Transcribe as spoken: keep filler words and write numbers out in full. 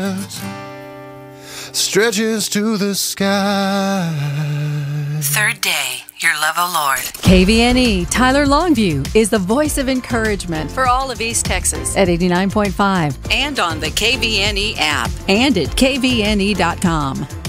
stretches to the sky. Third Day, Your Love, O Lord. K V N E, Tyler Longview, is the voice of encouragement For all of East Texas. at eighty-nine point five And on the K V N E app. and at K V N E dot com.